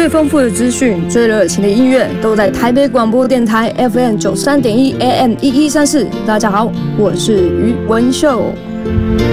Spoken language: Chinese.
最丰富的资讯、最热情的音乐，都在台北广播电台 FM 93.1 AM 1134。大家好，我是于文秀。